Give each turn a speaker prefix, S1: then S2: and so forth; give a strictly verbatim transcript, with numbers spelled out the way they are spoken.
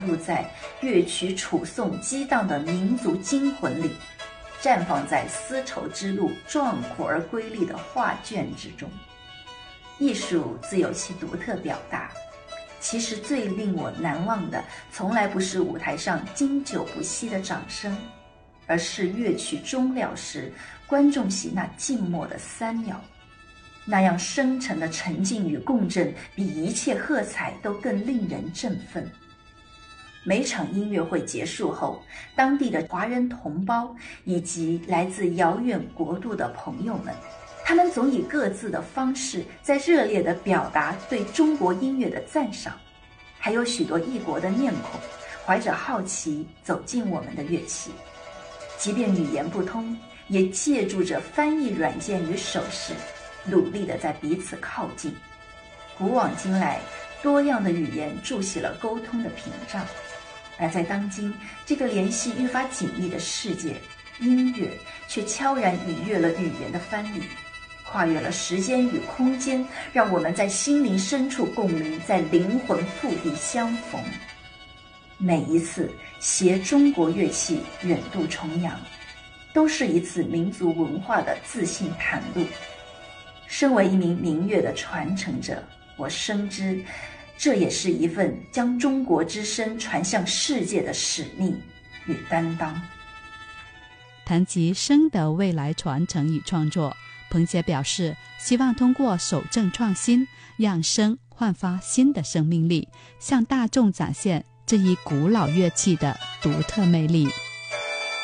S1: 入在乐曲楚颂激荡的民族精魂里，绽放在丝绸之路壮阔而瑰丽的画卷之中。艺术自有其独特表达，其实最令我难忘的，从来不是舞台上经久不息的掌声，而是乐曲终了时，观众席那静默的三秒，那样深沉的沉静与共振，比一切喝彩都更令人振奋。每场音乐会结束后，当地的华人同胞以及来自遥远国度的朋友们，他们总以各自的方式在热烈地表达对中国音乐的赞赏，还有许多异国的面孔怀着好奇走进我们的乐器，即便语言不通，也借助着翻译软件与手势，努力地在彼此靠近。古往今来，多样的语言筑起了沟通的屏障，而在当今这个联系愈发紧密的世界，音乐却悄然逾越了语言的藩篱，跨越了时间与空间，让我们在心灵深处共鸣，在灵魂腹地相逢。每一次携中国乐器远渡重洋，都是一次民族文化的自信袒露。身为一名民乐的传承者，我深知这也是一份将中国之声传向世界的使命与担当。
S2: 谈及声的未来传承与创作，彭姐表示，希望通过守正创新，让声焕发新的生命力，向大众展现这一古老乐器的独特魅力。